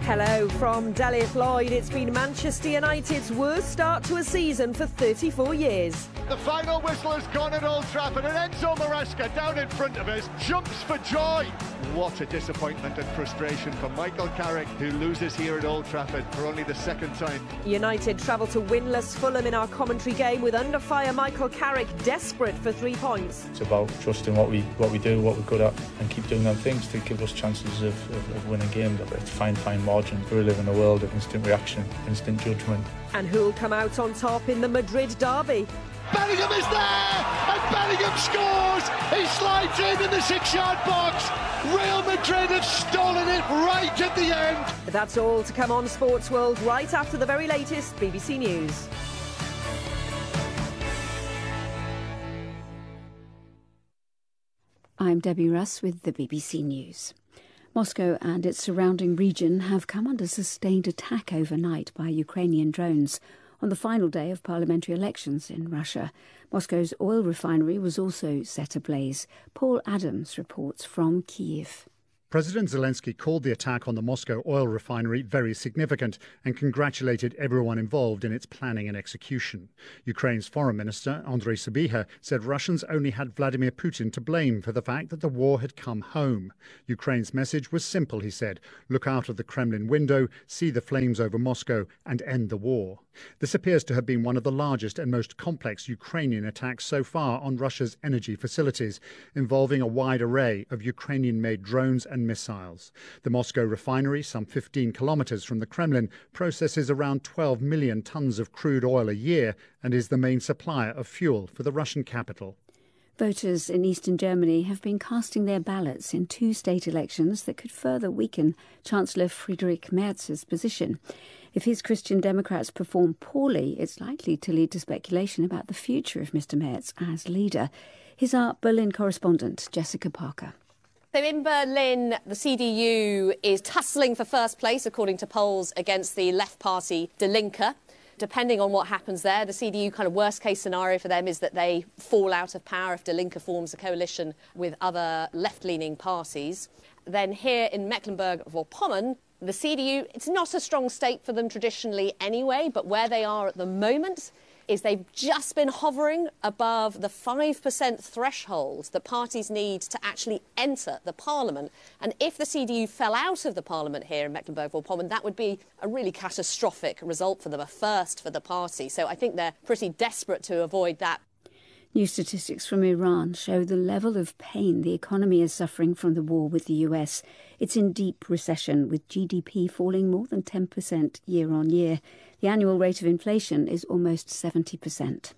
Hello from Delyth Lloyd. It's been Manchester United's worst start to a season for 34 years. The final whistle has gone at Old Trafford and Enzo Maresca down in front of us jumps for joy. What a disappointment and frustration for Michael Carrick, who loses here at Old Trafford for only the second time. United travel to winless Fulham in our commentary game with under fire Michael Carrick desperate for 3 points. It's about trusting what we do, what we're good at, and keep doing them things to give us chances of winning games. It's fine margin. We live in a world of instant reaction, instant judgment. And who'll come out on top in the Madrid derby? Bellingham is there, and Bellingham scores! He slides in the 6-yard box. Real Madrid have stolen it right at the end. That's all to come on Sports World right after the very latest BBC News. I'm Debbie Russ with the BBC News. Moscow and its surrounding region have come under sustained attack overnight by Ukrainian drones on the final day of parliamentary elections in Russia. Moscow's oil refinery was also set ablaze. Paul Adams reports from Kyiv. President Zelensky called the attack on the Moscow oil refinery very significant and congratulated everyone involved in its planning and execution. Ukraine's foreign minister, Andrei Sybiha, said Russians only had Vladimir Putin to blame for the fact that the war had come home. Ukraine's message was simple, he said. Look out of the Kremlin window, see the flames over Moscow and end the war. This appears to have been one of the largest and most complex Ukrainian attacks so far on Russia's energy facilities, involving a wide array of Ukrainian-made drones and missiles. The Moscow refinery, some 15 kilometres from the Kremlin, processes around 12 million tonnes of crude oil a year and is the main supplier of fuel for the Russian capital. Voters in eastern Germany have been casting their ballots in 2 state elections that could further weaken Chancellor Friedrich Merz's position. If his Christian Democrats perform poorly, it's likely to lead to speculation about the future of Mr Merz as leader. Here's our Berlin correspondent, Jessica Parker. So in Berlin, the CDU is tussling for first place, according to polls, against the left party Die Linke. Depending on what happens there, the CDU kind of worst-case scenario for them is that they fall out of power if Die Linke forms a coalition with other left-leaning parties. Then here in Mecklenburg-Vorpommern, the CDU, it's not a strong state for them traditionally anyway, but where they are at the moment is they've just been hovering above the 5% threshold that parties need to actually enter the parliament. And if the CDU fell out of the parliament here in Mecklenburg-Vorpommern, that would be a really catastrophic result for them, a first for the party. So I think they're pretty desperate to avoid that. New statistics from Iran show the level of pain the economy is suffering from the war with the US. It's in deep recession, with GDP falling more than 10% year on year. The annual rate of inflation is almost 70%.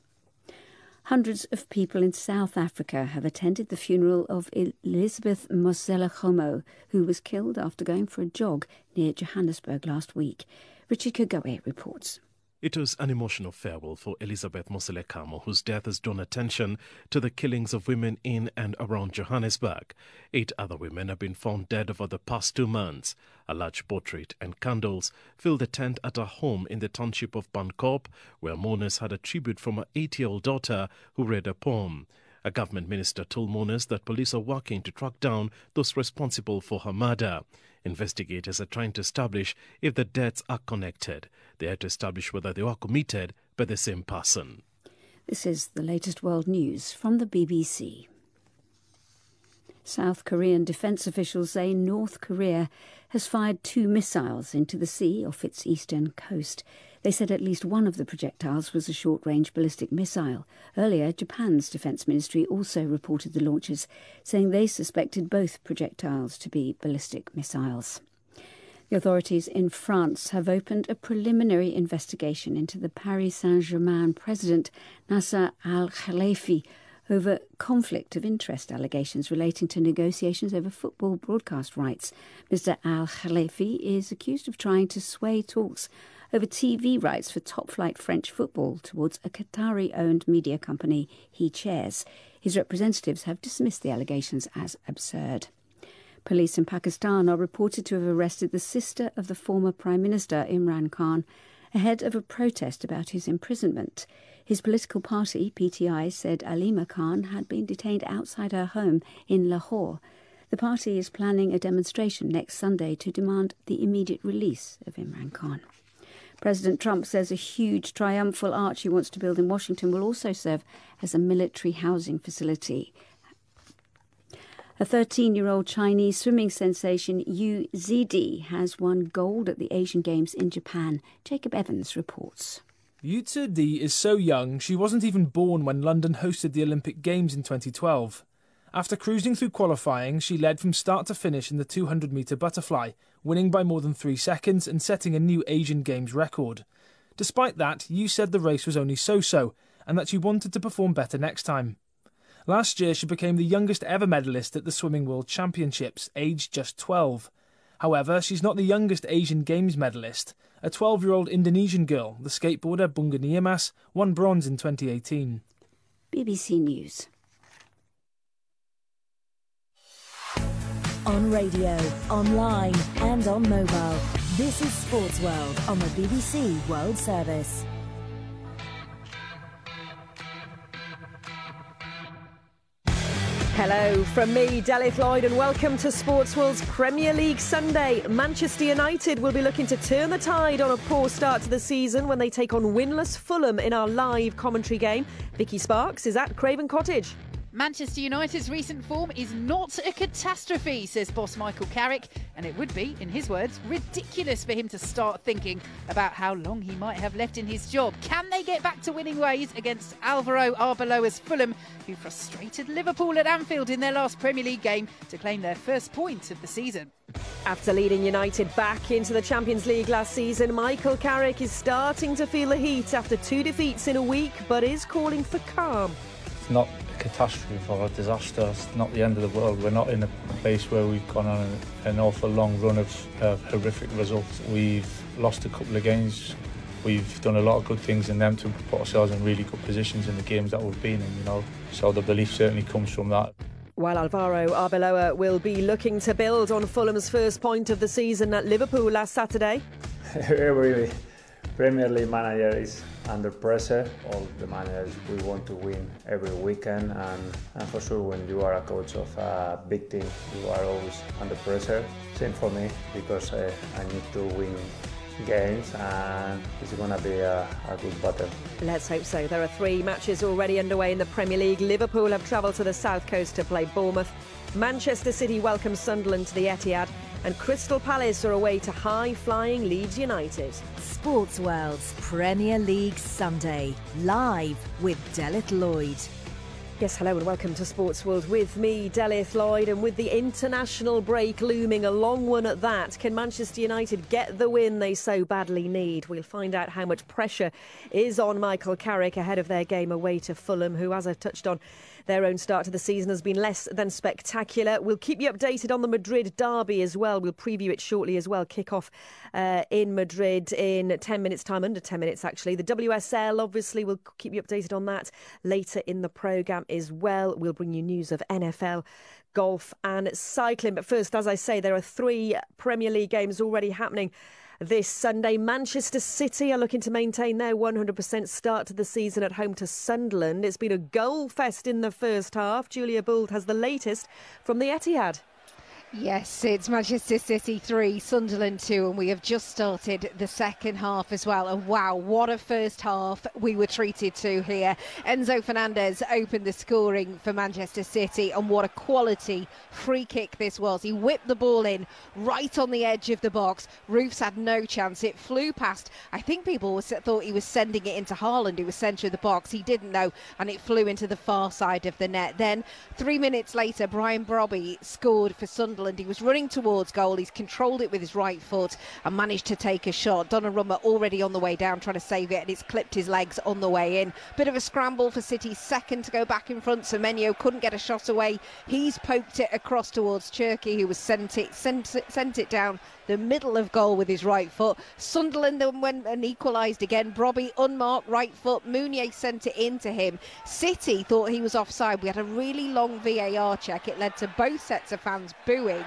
Hundreds of people in South Africa have attended the funeral of Elizabeth Mosela-Gomo, who was killed after going for a jog near Johannesburg last week. Richard Kagawe reports. It was an emotional farewell for Elizabeth Mosela-Gomo, whose death has drawn attention to the killings of women in and around Johannesburg. 8 other women have been found dead over the past 2 months. A large portrait and candles filled the tent at her home in the township of Bankorp, where mourners had a tribute from her 8-year-old daughter who read a poem. A government minister told mourners that police are working to track down those responsible for her murder. Investigators are trying to establish if the deaths are connected. They are to establish whether they were committed by the same person. This is the latest world news from the BBC. South Korean defence officials say North Korea has fired 2 missiles into the sea off its eastern coast. They said at least one of the projectiles was a short-range ballistic missile. Earlier, Japan's defence ministry also reported the launches, saying they suspected both projectiles to be ballistic missiles. The authorities in France have opened a preliminary investigation into the Paris Saint-Germain president, Nasser Al-Khelaifi, over conflict of interest allegations relating to negotiations over football broadcast rights. Mr Al-Khelaifi is accused of trying to sway talks over TV rights for top-flight French football towards a Qatari-owned media company he chairs. His representatives have dismissed the allegations as absurd. Police in Pakistan are reported to have arrested the sister of the former Prime Minister Imran Khan ahead of a protest about his imprisonment. His political party, PTI, said Alima Khan had been detained outside her home in Lahore. The party is planning a demonstration next Sunday to demand the immediate release of Imran Khan. President Trump says a huge triumphal arch he wants to build in Washington will also serve as a military housing facility. A 13-year-old Chinese swimming sensation Yu Zidi has won gold at the Asian Games in Japan. Jacob Evans reports. Yu Zidi is so young she wasn't even born when London hosted the Olympic Games in 2012. After cruising through qualifying, she led from start to finish in the 200-metre butterfly, winning by more than 3 seconds and setting a new Asian Games record. Despite that, Yu said the race was only so-so and that she wanted to perform better next time. Last year, she became the youngest ever medalist at the Swimming World Championships, aged just 12. However, she's not the youngest Asian Games medalist. A 12-year-old Indonesian girl, the skateboarder Bunga Niamas, won bronze in 2018. BBC News. On radio, online and on mobile. This is Sports World on the BBC World Service. Hello from me, Delith Lloyd, and welcome to Sports World's Premier League Sunday. Manchester United will be looking to turn the tide on a poor start to the season when they take on winless Fulham in our live commentary game. Vicky Sparks is at Craven Cottage. Manchester United's recent form is not a catastrophe, says boss Michael Carrick, and it would be, in his words, ridiculous for him to start thinking about how long he might have left in his job. Can they get back to winning ways against Alvaro Arbeloa's Fulham, who frustrated Liverpool at Anfield in their last Premier League game to claim their first point of the season? After leading United back into the Champions League last season, Michael Carrick is starting to feel the heat after 2 defeats in a week, but is calling for calm. It's not a catastrophe or a disaster. It's not the end of the world. We're not in a place where we've gone on an awful long run of horrific results. We've lost a couple of games. We've done a lot of good things in them to put ourselves in really good positions in the games that we've been in, you know. So the belief certainly comes from that. While Alvaro Arbeloa will be looking to build on Fulham's first point of the season at Liverpool last Saturday. Every Premier League manager is under pressure. All the managers, we want to win every weekend, and for sure when you are a coach of a big team, you are always under pressure. Same for me, because I need to win games, and it's going to be a good battle. Let's hope so. There are 3 matches already underway in the Premier League. Liverpool have travelled to the South Coast to play Bournemouth. Manchester City welcomes Sunderland to the Etihad, and Crystal Palace are away to high-flying Leeds United. Sports World's Premier League Sunday, live with Delith Lloyd. Yes, hello and welcome to Sports World with me, Delith Lloyd, and with the international break looming, a long one at that, can Manchester United get the win they so badly need? We'll find out how much pressure is on Michael Carrick ahead of their game away to Fulham, who, as I've touched on, their own start to the season has been less than spectacular. We'll keep you updated on the Madrid derby as well. We'll preview it shortly as well. Kick-off in Madrid in 10 minutes' time, under 10 minutes actually. The WSL, obviously, we'll keep you updated on that later in the programme as well. We'll bring you news of NFL, golf and cycling. But first, as I say, there are 3 Premier League games already happening this Sunday. Manchester City are looking to maintain their 100% start to the season at home to Sunderland. It's been a goal fest in the first half. Julia Bould has the latest from the Etihad. Yes, it's Manchester City 3, Sunderland 2, and we have just started the second half as well. And wow, what a first half we were treated to here. Enzo Fernandez opened the scoring for Manchester City, and what a quality free kick this was. He whipped the ball in right on the edge of the box. Roofs had no chance. It flew past. I think people thought he was sending it into Haaland, who was centre of the box. He didn't know, and it flew into the far side of the net. Then 3 minutes later, Brian Brobby scored for Sunderland. He was running towards goal. He's controlled it with his right foot and managed to take a shot. Donnarumma already on the way down trying to save it, and it's clipped his legs on the way in. Bit of a scramble for City's second to go back in front. Semenyo couldn't get a shot away. He's poked it across towards Cherki, who was sent it down the middle of goal with his right foot. Sunderland then went and equalised again. Brobby unmarked right foot. Mounier sent it into him. City thought he was offside. We had a really long VAR check. It led to both sets of fans booing.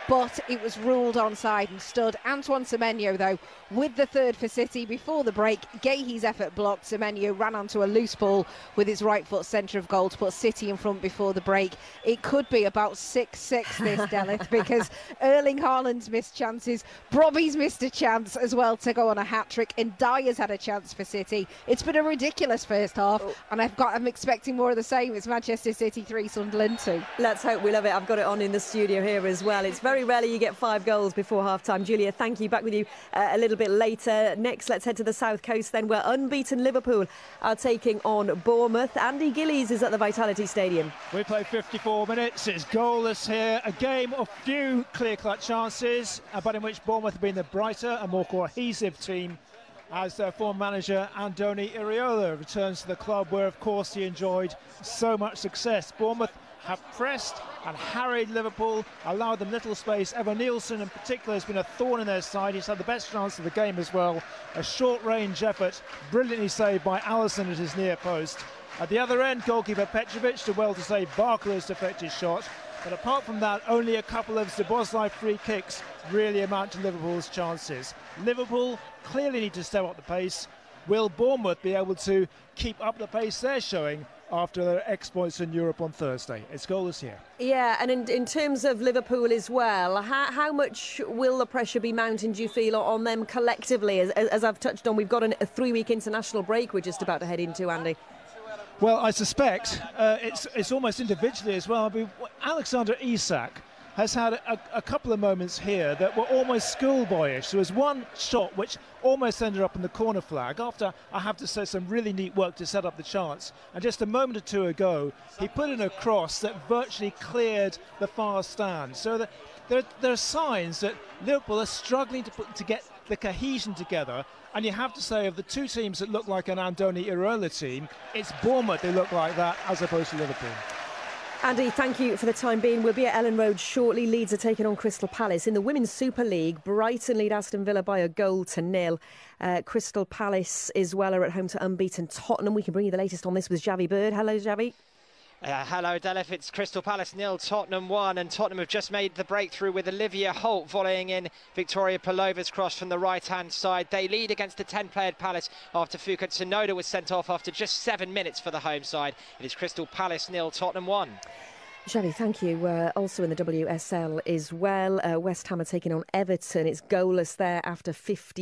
but it was ruled onside and stood. Antoine Semenyo, though, with the third for City before the break. Guéhi's effort blocked. Semenyo ran onto a loose ball with his right foot centre of goal to put City in front before the break. It could be about 6-6 this, Delith, because Erling Haaland's missed chances. Brobbey's missed a chance as well to go on a hat-trick, and Dyer's had a chance for City. It's been a ridiculous first half, and I'm expecting more of the same. It's Manchester City 3, Sunderland 2. Let's hope we love it. I've got it on in the studio here as well. It's very rarely you get 5 goals before half-time. Julia, thank you. Back with you a little bit later. Next, let's head to the South Coast then, where unbeaten Liverpool are taking on Bournemouth. Andy Gillies is at the Vitality Stadium. We played 54 minutes. It's goalless here. A game of few clear-cut chances, but in which Bournemouth have been the brighter and more cohesive team, as their former manager Andoni Iraola returns to the club, where of course he enjoyed so much success. Bournemouth have pressed and harried Liverpool, allowed them little space. Evan Nielsen in particular has been a thorn in their side. He's had the best chance of the game as well. A short-range effort, brilliantly saved by Alisson at his near post. At the other end, goalkeeper Petrovic did well to save Barkley's deflected shot. But apart from that, only a couple of Szoboszlai free kicks really amount to Liverpool's chances. Liverpool clearly need to step up the pace. Will Bournemouth be able to keep up the pace they're showing after their exploits in Europe on Thursday? It's goalless here. Yeah, and in terms of Liverpool as well, how much will the pressure be mounting, do you feel, on them collectively? As I've touched on, we've got a 3-week international break we're just about to head into, Andy. Well, I suspect it's almost individually as well. I mean, Alexander Isak has had a couple of moments here that were almost schoolboyish. There was one shot which almost ended up in the corner flag after, I have to say, some really neat work to set up the chance. And just a moment or two ago, he put in a cross that virtually cleared the far stand. So that there are signs that Liverpool are struggling to get the cohesion together. And you have to say, of the two teams that look like an Andoni Iraola team, it's Bournemouth who look like that as opposed to Liverpool. Andy, thank you for the time being. We'll be at Ellen Road shortly. Leeds are taking on Crystal Palace. In the Women's Super League, Brighton lead Aston Villa by 1-0. Crystal Palace as well are at home to unbeaten Tottenham. We can bring you the latest on this with Javi Bird. Hello, Javi. Hello, Delef. It's Crystal Palace 0, Tottenham 1, and Tottenham have just made the breakthrough with Olivia Holt volleying in Victoria Palova's cross from the right-hand side. They lead against the 10-player Palace after Fuka Tsunoda was sent off after just 7 minutes for the home side. It is Crystal Palace 0, Tottenham 1. Javi, thank you. Also in the WSL as well, West Ham are taking on Everton. It's goalless there after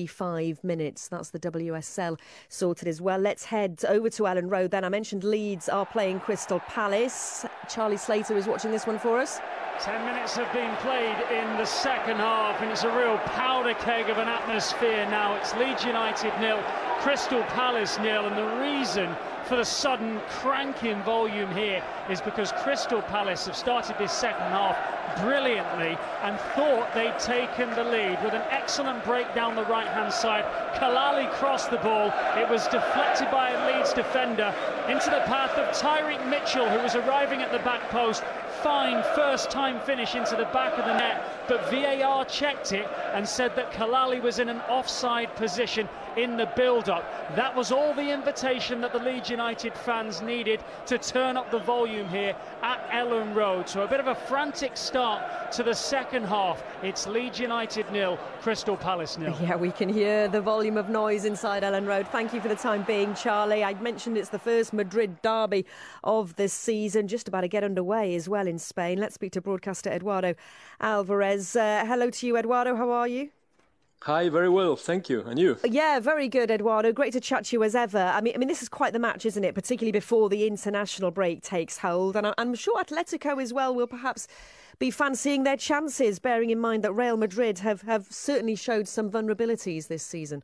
55 minutes. That's the WSL sorted as well. Let's head over to Ellen Road then. I mentioned Leeds are playing Crystal Palace. Charlie Slater is watching this one for us. 10 minutes have been played in the second half, and it's a real powder keg of an atmosphere now. It's Leeds United 0, Crystal Palace 0, and the reason for the sudden crank in volume here is because Crystal Palace have started this second half brilliantly and thought they'd taken the lead with an excellent break down the right-hand side. Kalali crossed the ball. It was deflected by a Leeds defender into the path of Tyreek Mitchell, who was arriving at the back post. Fine first-time finish into the back of the net, but VAR checked it and said that Kalali was in an offside position in the build-up. That was all the invitation that the Leeds United fans needed to turn up the volume here at Ellen Road. So a bit of a frantic start to the second half. It's Leeds United 0, Crystal Palace 0. Yeah, we can hear the volume of noise inside Ellen Road. Thank you for the time being, Charlie. I mentioned it's the first Madrid derby of this season, just about to get underway as well in Spain. Let's speak to broadcaster Eduardo Alvarez. Hello to you, Eduardo. How are you? Hi, very well, thank you. And you? Yeah, very good, Eduardo. Great to chat to you as ever. I mean, this is quite the match, isn't it? Particularly before the international break takes hold. And I'm sure Atletico as well will perhaps be fancying their chances, bearing in mind that Real Madrid have certainly showed some vulnerabilities this season.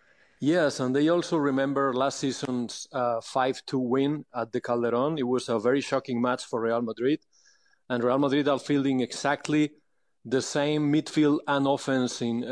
Yes, and they also remember last season's 5-2 win at the Calderón. It was a very shocking match for Real Madrid. And Real Madrid are fielding exactly the same midfield and offense in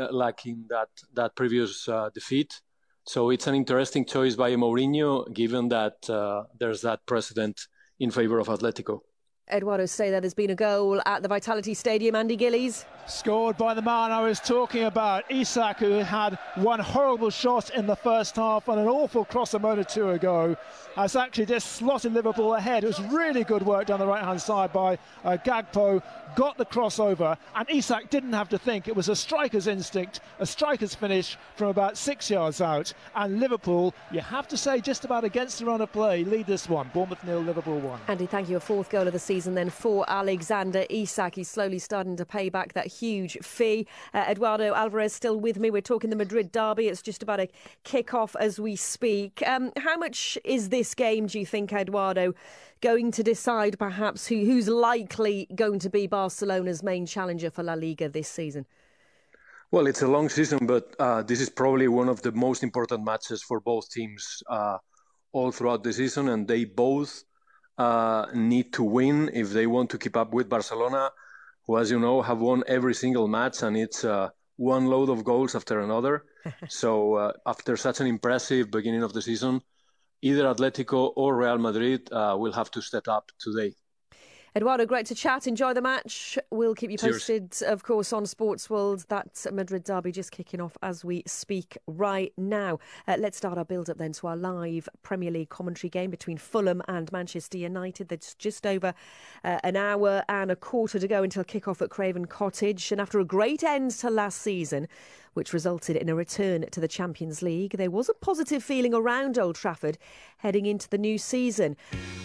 that previous defeat. So it's an interesting choice by Mourinho, given that there's that precedent in favor of Atletico. Eduardo, say that there's been a goal at the Vitality Stadium. Andy Gillies. Scored by the man I was talking about, Isak, who had one horrible shot in the first half and an awful cross a moment or two ago. Has actually just slotted Liverpool ahead. It was really good work down the right-hand side by Gakpo. Got the crossover, and Isak didn't have to think. It was a striker's instinct, a striker's finish from about 6 yards out. And Liverpool, you have to say, just about against the run of play, lead this one. Bournemouth 0, Liverpool 1. Andy, thank you. A fourth goal of the season then for Alexander Isak. He's slowly starting to pay back that huge fee. Eduardo Alvarez still with me. We're talking the Madrid derby. It's just about to kick off as we speak. How much is this game, do you think, Eduardo, going to decide perhaps who's likely going to be Barcelona's main challenger for La Liga this season? Well, it's a long season, but this is probably one of the most important matches for both teams all throughout the season, and they both need to win if they want to keep up with Barcelona, who, as you know, have won every single match, and it's one load of goals after another. So after such an impressive beginning of the season, either Atletico or Real Madrid will have to step up today. Eduardo, great to chat. Enjoy the match. We'll keep you posted, Cheers. of course, on Sports World. That Madrid derby just kicking off as we speak right now. Let's start our build-up then to our live Premier League commentary game between Fulham and Manchester United. There's just over an hour and a quarter to go until kick-off at Craven Cottage. And after a great end to last season, which resulted in a return to the Champions League, there was a positive feeling around Old Trafford heading into the new season.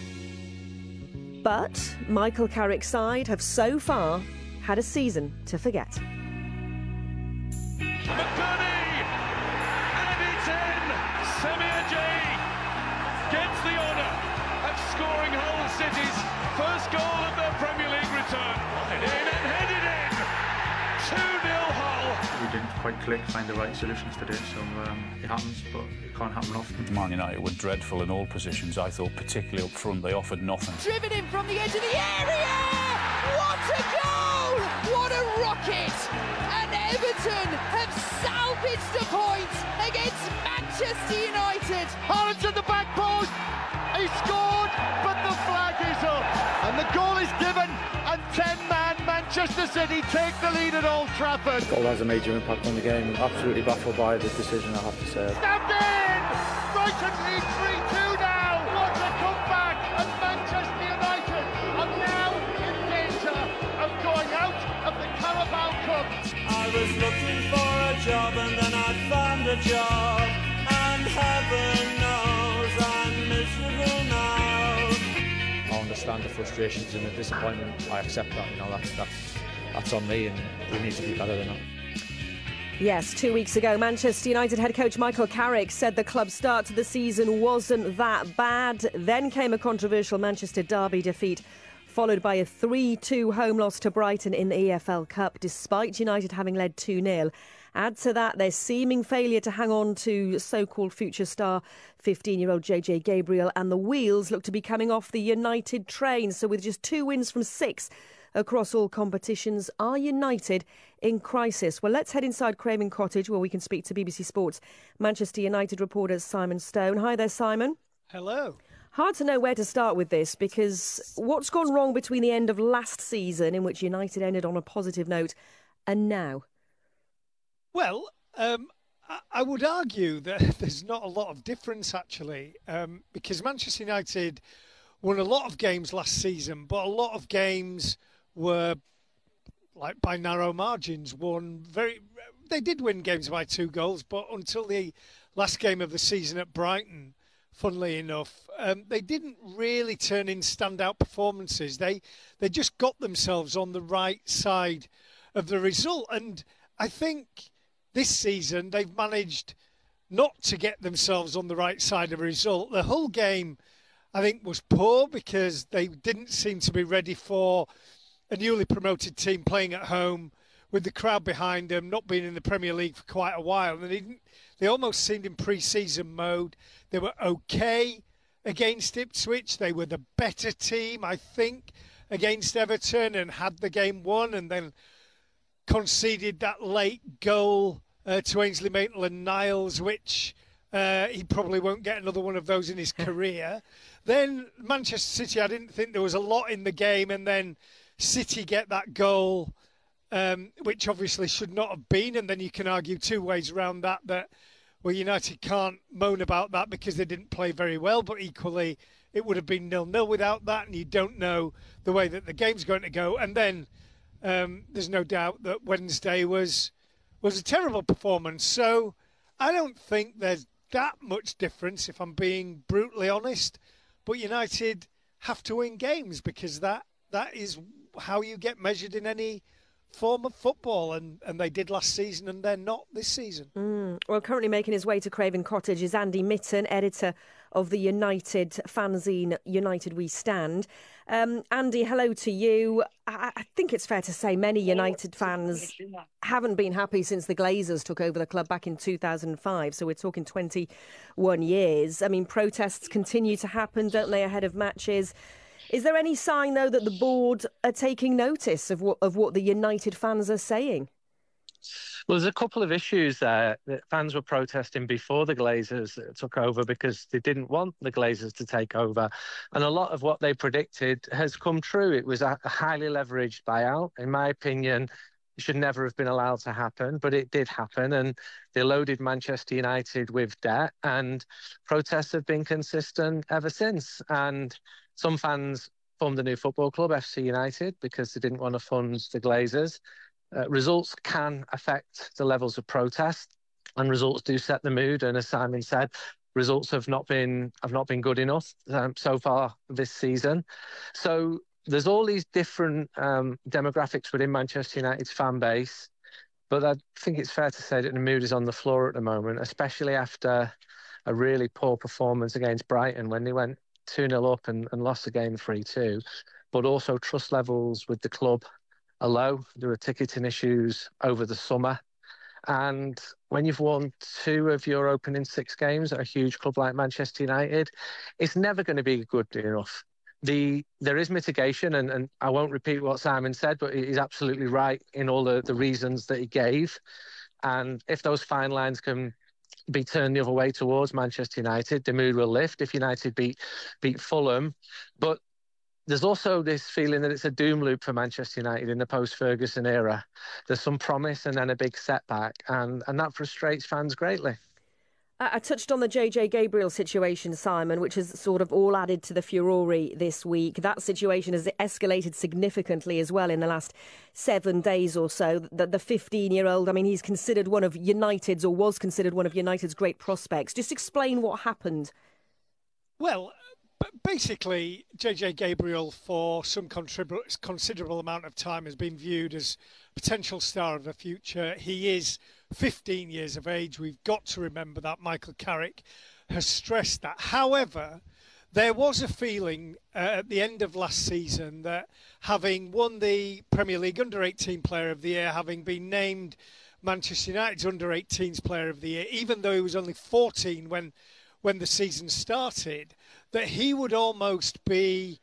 But Michael Carrick's side have so far had a season to forget. McBurney! And it's in! Samir J gets the honour of scoring Hull City's first goal of their Premier League return. And in and headed in! 2-0 Hull. We didn't quite click, find the right solutions today, so it happens, but it can't happen often. Man United were dreadful in all positions. I thought, particularly up front, they offered nothing. Driven in from the edge of the area! What a goal! What a rocket! And Everton have salvaged a point against Manchester United. Haaland's at the back post. He scored, but the flag is up. And the goal is given, and 10-man Manchester City take the lead at Old Trafford. The goal has a major impact on the game. Absolutely baffled by the decision, I have to say. Snapped in! Brighton lead 3-2 now. What a comeback! And Manchester United are now in danger of going out of the Carabao Cup. I was looking for a job and then I found a job. And heaven knows I'm miserable now. I understand the frustrations and the disappointment. I accept that. That's on me, and we need to be better than that. Yes, 2 weeks ago, Manchester United head coach Michael Carrick said the club's start to the season wasn't that bad. Then came a controversial Manchester derby defeat, followed by a 3-2 home loss to Brighton in the EFL Cup, despite United having led 2-0. Add to that their seeming failure to hang on to so-called future star 15-year-old JJ Gabriel, and the wheels look to be coming off the United train. So with just 2 wins from 6 across all competitions, are United in crisis? Well, let's head inside Craven Cottage, where we can speak to BBC Sports Manchester United reporter Simon Stone. Hi there, Simon. Hello. Hard to know where to start with this, because what's gone wrong between the end of last season, in which United ended on a positive note, and now? Well, I would argue that there's not a lot of difference, actually, because Manchester United won a lot of games last season, but a lot of games were, like, by narrow margins. They did win games by 2 goals, but until the last game of the season at Brighton, funnily enough, they didn't really turn in standout performances. They just got themselves on the right side of the result, and I think this season they've managed not to get themselves on the right side of a result. The whole game, I think, was poor because they didn't seem to be ready for a newly promoted team playing at home with the crowd behind them, not being in the Premier League for quite a while. And they almost seemed in pre-season mode. They were okay against Ipswich. They were the better team, I think, against Everton, and had the game won, and then conceded that late goal to Ainsley Maitland-Niles, which He probably won't get another one of those in his career. Then Manchester City, I didn't think there was a lot in the game, and then City get that goal, which obviously should not have been, and then you can argue two ways around that, well, United can't moan about that because they didn't play very well, but equally it would have been 0-0 without that, and you don't know the way that the game's going to go. And then there's no doubt that Wednesday was a terrible performance. So I don't think there's that much difference, if I'm being brutally honest. But United have to win games because that is how you get measured in any form of football, and they did last season, and they're not this season. Well, currently making his way to Craven Cottage is Andy Mitten, editor of the United fanzine United We Stand. Andy, hello to you. I think it's fair to say many United fans haven't been happy since the Glazers took over the club back in 2005, so we're talking 21 years. I mean, protests continue to happen, don't they, ahead of matches? Is there any sign, though, that the board are taking notice of what the United fans are saying? Well, there's a couple of issues there that fans were protesting before the Glazers took over because they didn't want the Glazers to take over. And a lot of what they predicted has come true. It was a highly leveraged buyout. In my opinion, it should never have been allowed to happen, but it did happen. And they loaded Manchester United with debt, and protests have been consistent ever since. And some fans formed a new football club, FC United, because they didn't want to fund the Glazers. Results can affect the levels of protest, and results do set the mood. And as Simon said, results have not been good enough so far this season. So there's all these different demographics within Manchester United's fan base, but I think it's fair to say that the mood is on the floor at the moment, especially after a really poor performance against Brighton when they went 2-0 up and lost the game 3-2. But also trust levels with the club are low. There were ticketing issues over the summer. And when you've won 2 of your opening 6 games at a huge club like Manchester United, it's never going to be good enough. There is mitigation, and I won't repeat what Simon said, but he's absolutely right in all the reasons that he gave. And if those fine lines can be turned the other way towards Manchester United, the mood will lift if United beat Fulham. But there's also this feeling that it's a doom loop for Manchester United in the post-Ferguson era. There's some promise and then a big setback, and that frustrates fans greatly. I touched on the JJ Gabriel situation, Simon, which has sort of all added to the furore this week. That situation has escalated significantly as well in the last 7 days or so. The 15-year-old, I mean, he's considered one of United's, or was considered one of United's great prospects. Just explain what happened. Well, basically, JJ Gabriel, for some considerable amount of time, has been viewed as potential star of the future. He is 15 years of age. We've got to remember that. Michael Carrick has stressed that. However, there was a feeling at the end of last season that, having won the Premier League Under-18 Player of the Year, having been named Manchester United's Under-18s Player of the Year, even though he was only 14 when the season started, that he would almost be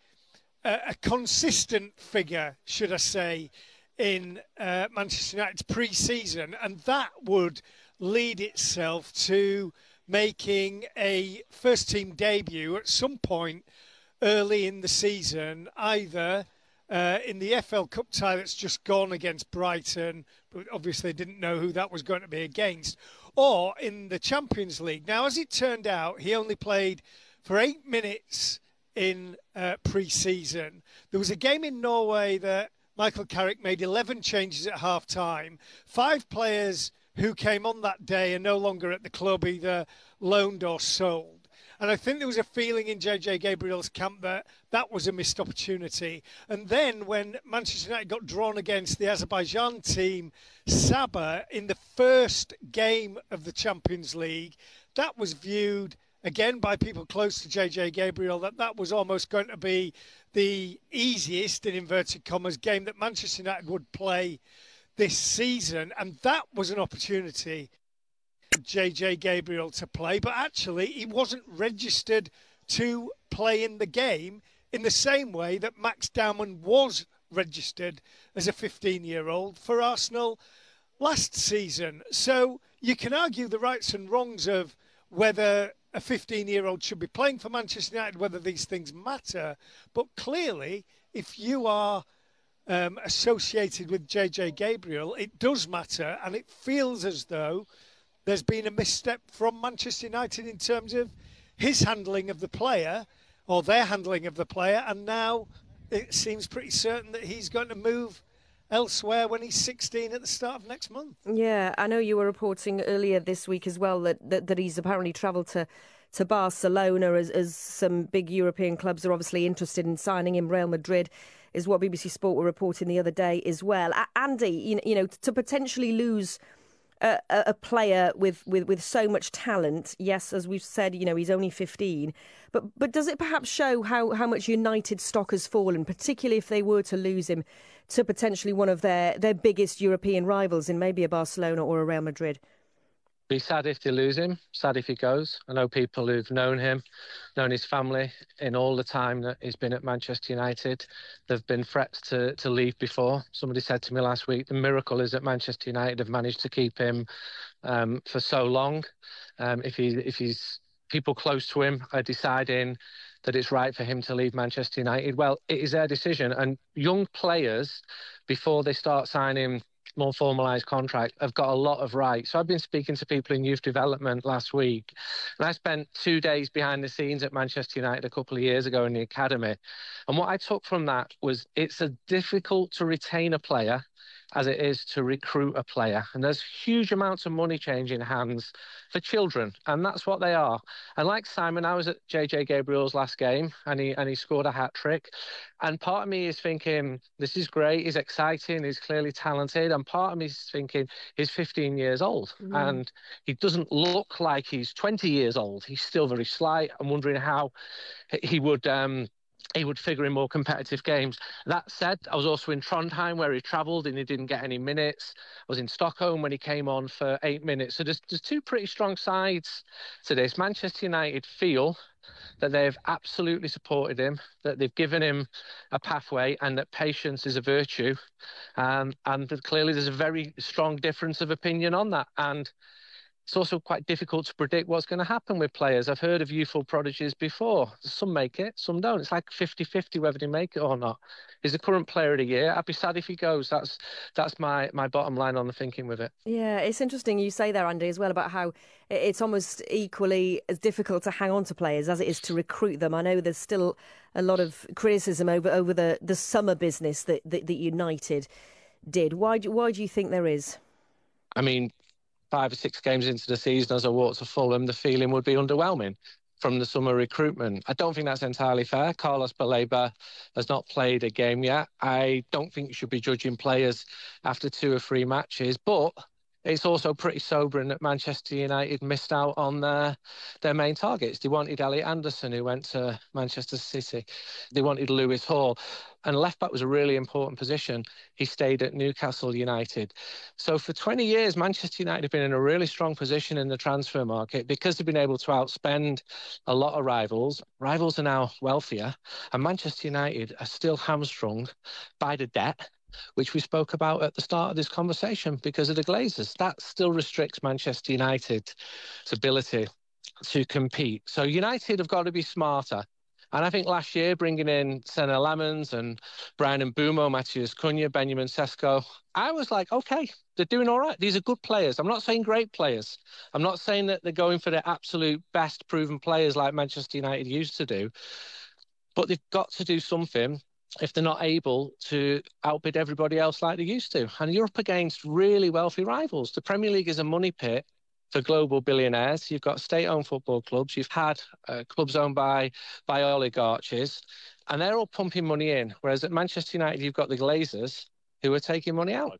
a consistent figure, should I say, in Manchester United's pre-season, and that would lead itself to making a first-team debut at some point early in the season, either in the FL Cup tie that's just gone against Brighton, but obviously didn't know who that was going to be against, or in the Champions League. Now, as it turned out, he only played for 8 minutes in pre-season. There was a game in Norway that Michael Carrick made 11 changes at half-time. 5 players who came on that day are no longer at the club, either loaned or sold. And I think there was a feeling in JJ Gabriel's camp that that was a missed opportunity. And then when Manchester United got drawn against the Azerbaijan team, Sabah, in the first game of the Champions League, that was viewed again by people close to JJ Gabriel that was almost going to be the easiest, in inverted commas, game that Manchester United would play this season. And that was an opportunity for JJ Gabriel to play. But actually, he wasn't registered to play in the game in the same way that Max Dowman was registered as a 15-year-old for Arsenal last season. So you can argue the rights and wrongs of whether a 15-year-old should be playing for Manchester United, whether these things matter. But clearly, if you are associated with JJ Gabriel, it does matter, and it feels as though there's been a misstep from Manchester United in terms of his handling of the player, or their handling of the player, and now it seems pretty certain that he's going to move elsewhere when he's 16 at the start of next month. Yeah, I know you were reporting earlier this week as well that he's apparently travelled to Barcelona as some big European clubs are obviously interested in signing him. Real Madrid is what BBC Sport were reporting the other day as well. Andy, you know, to potentially lose a player with so much talent, yes, as we've said, you know, he's only 15, but does it perhaps show how much United stock has fallen, particularly if they were to lose him to potentially one of their biggest European rivals in maybe a Barcelona or a Real Madrid? Be sad if they lose him, sad if he goes. I know people who've known him, known his family in all the time that he's been at Manchester United. There've been threats to leave before. Somebody said to me last week, the miracle is that Manchester United have managed to keep him for so long. If he's people close to him are deciding that it's right for him to leave Manchester United, well, it is their decision. And young players, before they start signing more formalised contract, have got a lot of rights. So I've been speaking to people in youth development last week, and I spent 2 days behind the scenes at Manchester United a couple of years ago in the academy. And what I took from that was it's as difficult to retain a player as it is to recruit a player. And there's huge amounts of money changing hands for children, and that's what they are. And like Simon, I was at JJ Gabriel's last game, and he scored a hat-trick. And part of me is thinking, this is great, he's exciting, he's clearly talented. And part of me is thinking, he's 15 years old, and he doesn't look like he's 20 years old. He's still very slight. I'm wondering how he would figure in more competitive games. That said, I was also in Trondheim where he travelled and he didn't get any minutes. I was in Stockholm when he came on for 8 minutes. So there's two pretty strong sides to this. Manchester United feel that they've absolutely supported him, that they've given him a pathway, and that patience is a virtue. And that clearly there's a very strong difference of opinion on that. And it's also quite difficult to predict what's going to happen with players. I've heard of youthful prodigies before. Some make it, some don't. It's like 50-50 whether they make it or not. He's the current player of the year. I'd be sad if he goes. That's my bottom line on the thinking with it. Yeah, it's interesting you say there, Andy, as well, about how it's almost equally as difficult to hang on to players as it is to recruit them. I know there's still a lot of criticism over the summer business that United did. Why do you think there is? I mean, 5 or 6 games into the season as I walked to Fulham, the feeling would be underwhelming from the summer recruitment. I don't think that's entirely fair. Carlos Baleba has not played a game yet. I don't think you should be judging players after 2 or 3 matches, but it's also pretty sobering that Manchester United missed out on their main targets. They wanted Elliot Anderson, who went to Manchester City. They wanted Lewis Hall. And left-back was a really important position. He stayed at Newcastle United. So for 20 years, Manchester United have been in a really strong position in the transfer market because they've been able to outspend a lot of rivals. Rivals are now wealthier, and Manchester United are still hamstrung by the debt, which we spoke about at the start of this conversation, because of the Glazers. That still restricts Manchester United's ability to compete. So United have got to be smarter. And I think last year, bringing in Senna Lamens and Brian Mbeumo, Matheus Cunha, Benjamin Sesko, I was like, OK, they're doing all right. These are good players. I'm not saying great players. I'm not saying that they're going for the absolute best proven players like Manchester United used to do. But they've got to do something if they're not able to outbid everybody else like they used to. And you're up against really wealthy rivals. The Premier League is a money pit for global billionaires. You've got state-owned football clubs. You've had clubs owned by oligarchs, and they're all pumping money in. Whereas at Manchester United, you've got the Glazers who are taking money out.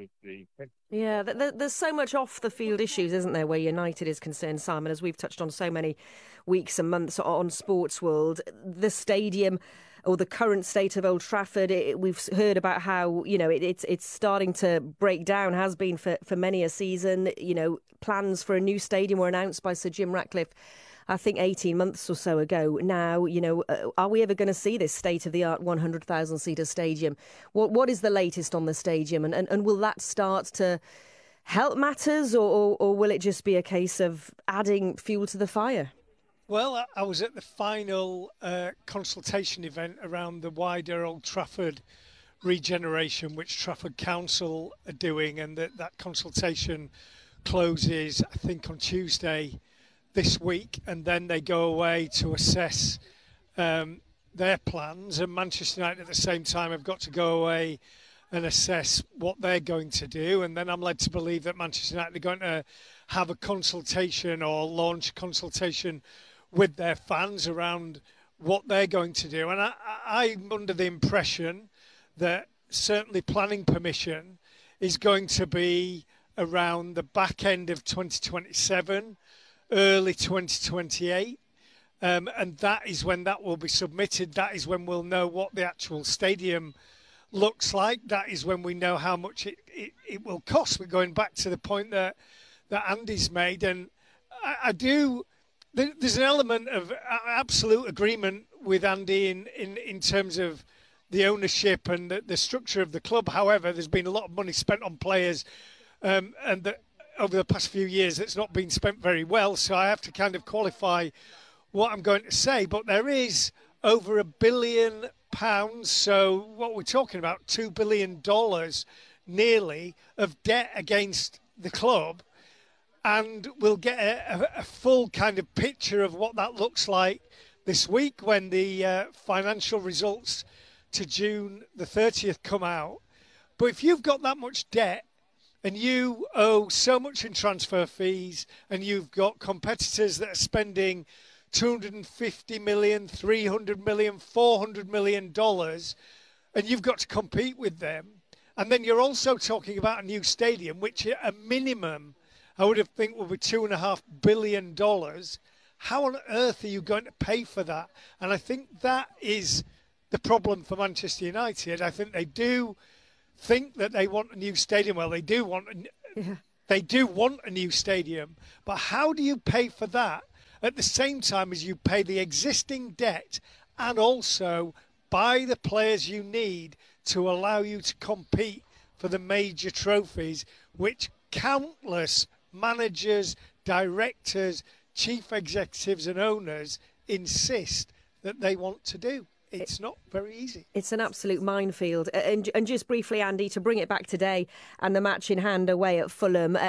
Yeah, there's so much off-the-field issues, isn't there, where United is concerned, Simon, as we've touched on so many weeks and months on Sports World. The stadium, or the current state of Old Trafford, we've heard about how, you know, it's starting to break down, has been for many a season. You know, plans for a new stadium were announced by Sir Jim Ratcliffe, I think 18 months or so ago. Now, you know, are we ever going to see this state-of-the-art 100,000-seater stadium? What is the latest on the stadium, and will that start to help matters, or will it just be a case of adding fuel to the fire? Well, I was at the final consultation event around the wider Old Trafford regeneration, which Trafford Council are doing, and that consultation closes, I think, on Tuesday this week, and then they go away to assess their plans, and Manchester United at the same time have got to go away and assess what they're going to do. And then I'm led to believe that Manchester United are going to have a consultation or launch a consultation with their fans around what they're going to do. And I'm under the impression that certainly planning permission is going to be around the back end of 2027, early 2028. And that is when that will be submitted. That is when we'll know what the actual stadium looks like. That is when we know how much it will cost. We're going back to the point that Andy's made. And there's an element of absolute agreement with Andy in terms of the ownership and the structure of the club. However, there's been a lot of money spent on players and over the past few years that's not been spent very well. So I have to kind of qualify what I'm going to say. But there is over £1 billion. So what we're talking about, $2 billion nearly of debt against the club. And we'll get a full kind of picture of what that looks like this week when the financial results to June the 30th come out. But if you've got that much debt and you owe so much in transfer fees and you've got competitors that are spending $250 million, $300 million, $400 million, and you've got to compete with them, and then you're also talking about a new stadium, which at a minimum I would have think will be $2.5 billion. How on earth are you going to pay for that? And I think that is the problem for Manchester United. I think they do think that they want a new stadium. Well, they do want a new stadium. But how do you pay for that at the same time as you pay the existing debt and also buy the players you need to allow you to compete for the major trophies, which countless managers, directors, chief executives and owners insist that they want to do? It's not very easy. It's an absolute minefield. And just briefly, Andy, to bring it back today and the match in hand away at Fulham,